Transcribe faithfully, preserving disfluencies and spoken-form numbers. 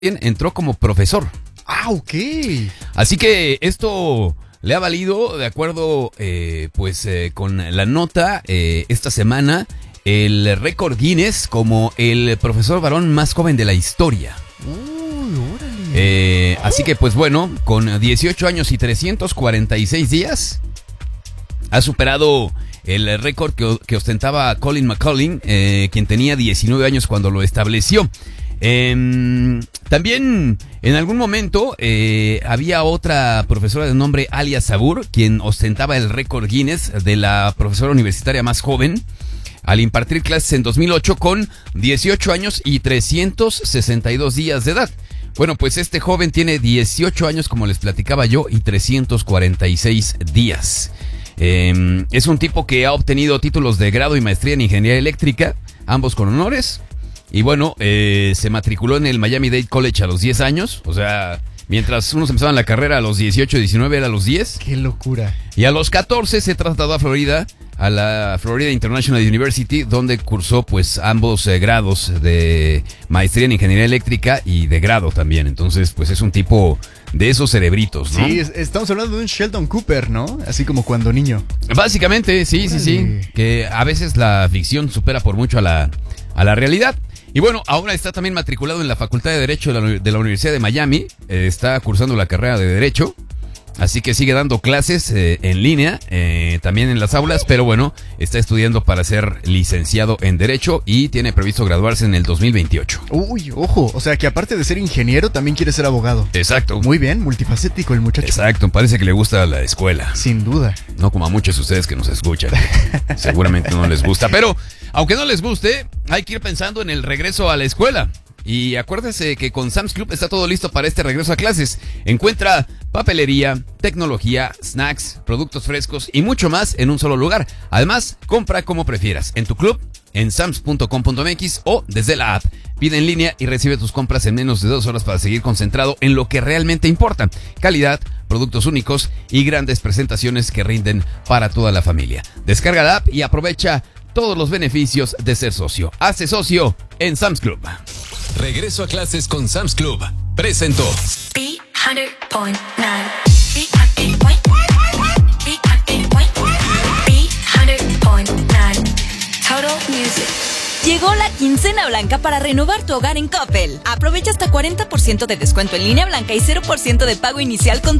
entró como profesor. Ah, ok. Así que esto le ha valido, de acuerdo eh, pues eh, con la nota eh, esta semana, el récord Guinness como el profesor varón más joven de la historia. Uy, órale. Eh, así que pues bueno, con dieciocho años y trescientos cuarenta y seis días, ha superado el récord que, que ostentaba Colin McCollin, eh, quien tenía diecinueve años cuando lo estableció. Eh, también en algún momento eh, había otra profesora de nombre Alia Sabur, quien ostentaba el récord Guinness de la profesora universitaria más joven al impartir clases en dos mil ocho con dieciocho años y trescientos sesenta y dos días de edad. Bueno, pues este joven tiene dieciocho años, como les platicaba yo, y trescientos cuarenta y seis días. Eh, es un tipo que ha obtenido títulos de grado y maestría en ingeniería eléctrica, ambos con honores. Y bueno, eh, se matriculó en el Miami-Dade College a los diez años. O sea, mientras unos empezaban la carrera a los dieciocho, diecinueve, era a los diez. ¡Qué locura! Y a los catorce se trasladó a Florida, a la Florida International University, donde cursó pues ambos eh, grados de maestría en ingeniería eléctrica y de grado también. Entonces, pues es un tipo de esos cerebritos, ¿no? Sí, es, estamos hablando de un Sheldon Cooper, ¿no? Así como cuando niño. Básicamente, sí, sí, sí. Que a veces la ficción supera por mucho a la, a la realidad. Y bueno, ahora está también matriculado en la Facultad de Derecho de la, de la Universidad de Miami. Eh, está cursando la carrera de Derecho. Así que sigue dando clases eh, en línea, eh, también en las aulas, pero bueno, está estudiando para ser licenciado en Derecho y tiene previsto graduarse en el dos mil veintiocho. Uy, ojo, o sea que aparte de ser ingeniero, también quiere ser abogado. Exacto. Muy bien, multifacético el muchacho. Exacto, parece que le gusta la escuela. Sin duda. No como a muchos de ustedes que nos escuchan. Seguramente no les gusta, pero aunque no les guste, hay que ir pensando en el regreso a la escuela. Y acuérdese que con Sam's Club está todo listo para este regreso a clases. Encuentra papelería, tecnología, snacks, productos frescos y mucho más en un solo lugar. Además, compra como prefieras, en tu club, en sams punto com punto mx o desde la app. Pide en línea y recibe tus compras en menos de dos horas para seguir concentrado en lo que realmente importa. Calidad, productos únicos y grandes presentaciones que rinden para toda la familia. Descarga la app y aprovecha todos los beneficios de ser socio. Hazte socio en Sam's Club. Regreso a clases con Sam's Club. Presentó B one hundred point nine. B one hundred point nine. B one hundred point nine. Total Music. Llegó la quincena blanca para renovar tu hogar en Coppel. Aprovecha hasta cuarenta por ciento de descuento en línea blanca y cero por ciento de pago inicial con